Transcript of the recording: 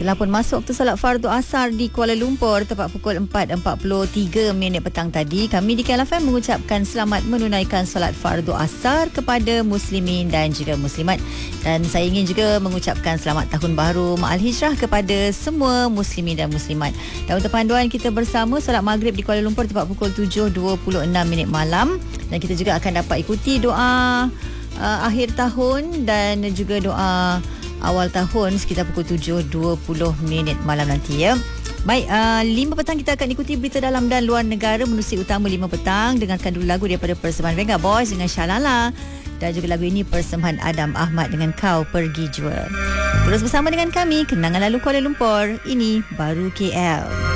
Telah pun masuk waktu solat fardu asar di Kuala Lumpur tepat pukul 4.43 petang tadi. Kami di KL FM mengucapkan selamat menunaikan solat fardu asar kepada muslimin dan juga muslimat. Dan saya ingin juga mengucapkan selamat tahun baru Ma'al Hijrah kepada semua muslimin dan muslimat. Dan untuk panduan kita bersama, solat maghrib di Kuala Lumpur tepat pukul 7.26 malam. Dan kita juga akan dapat ikuti doa akhir tahun dan juga doa awal tahun sekitar pukul 7.20 malam nanti ya. Baik, 5 petang kita akan ikuti berita dalam dan luar negara. Menerusi utama 5 petang, dengarkan dulu lagu daripada persembahan Venga Boys dengan Shalala. Dan juga lagu ini persembahan Adam Ahmad dengan Kau Pergi Jua. Terus bersama dengan kami, Kenangan Lalu Kuala Lumpur. Ini Baru KL.